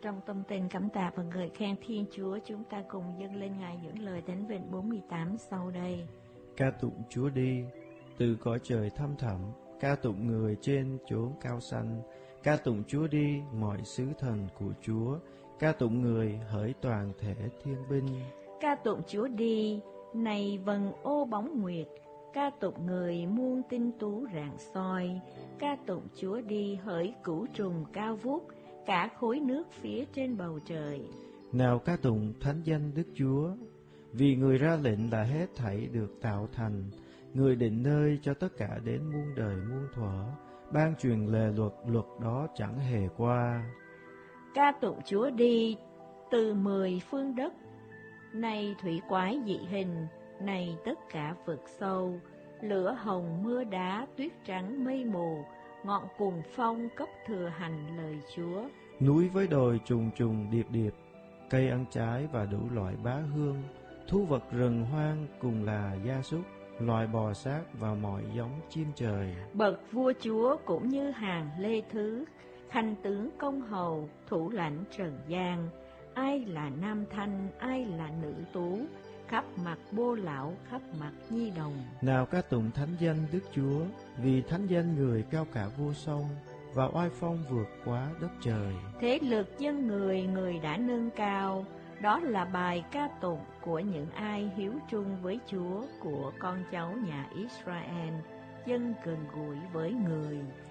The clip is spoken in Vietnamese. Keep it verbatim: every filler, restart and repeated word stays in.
Trong tâm tình cảm tạ và ngợi khen Thiên Chúa, chúng ta cùng dâng lên Ngài những lời thánh vịnh bốn mươi tám sau đây. Ca tụng Chúa đi, từ cõi trời thăm thẳm, ca tụng người trên chốn cao xanh, ca tụng Chúa đi, mọi sứ thần của Chúa, ca tụng người hỡi toàn thể thiên binh. Ca tụng Chúa đi, này vầng ô bóng nguyệt, ca tụng người muôn tinh tú rạng soi, ca tụng Chúa đi hỡi cửu trùng cao vút, cả khối nước phía trên bầu trời. Nào ca tụng thánh danh Đức Chúa, vì người ra lệnh là hết thảy được tạo thành, người định nơi cho tất cả đến muôn đời muôn thuở, ban truyền lề luật, luật đó chẳng hề qua. Ca tụng Chúa đi từ mười phương đất, này thủy quái dị hình, này tất cả vực sâu, lửa hồng mưa đá tuyết trắng mây mù, ngọn cuồng phong cấp thừa hành lời Chúa. Núi với đồi trùng trùng điệp điệp, cây ăn trái và đủ loại bá hương, thú vật rừng hoang cùng là gia súc, loài bò sát và mọi giống chim trời. Bậc vua chúa cũng như hàng lê thứ, khanh tướng công hầu, thủ lãnh trần gian, ai là nam thanh, ai là nữ tú, khắp mặt bô lão, khắp mặt nhi đồng. Nào ca tụng thánh danh Đức Chúa, vì thánh danh người cao cả vô song, và oai phong vượt quá đất trời. Thế lực dân người, người đã nâng cao, đó là bài ca tụng của những ai hiếu trung với Chúa, của con cháu nhà Israel, dân gần gũi với người.